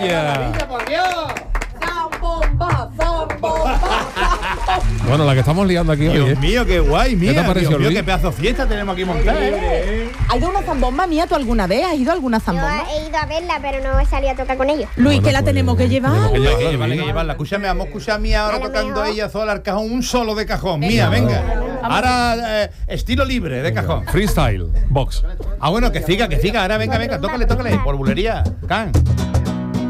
maravilla! ¡Por Dios! ¡Zambomba! ¡Zambomba! Bueno, la que estamos liando aquí hoy, Dios mío, qué guay, mía. te pareció, Dios mío, Luis? qué pedazo de fiesta tenemos aquí montada, ¿eh? ¿Ha ido una zambomba mía tú alguna vez? ¿Has ido a alguna Yo zambomba? he ido a verla, pero no he salido a tocar con ellos. Luis, Bueno, que la pues, tenemos que llevar. tenemos que Hay llevarla, que llevarla, hay Luis. que llevarla. Escúchame, vamos a escuchar a Mía ahora A lo tocando mejor. ella sola al cajón, un solo de cajón. Mía, venga. Ahora estilo libre de cajón. Freestyle, box. Ah, bueno, que siga, ahora venga, tócale, por bulería. Can.